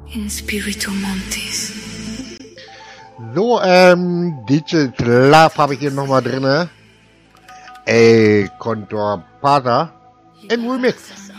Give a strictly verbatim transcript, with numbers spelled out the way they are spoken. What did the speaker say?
in Spiritu Montis. So, ähm, Digital Love habe ich hier nochmal drinne. Ey, Contor Pata im Remix.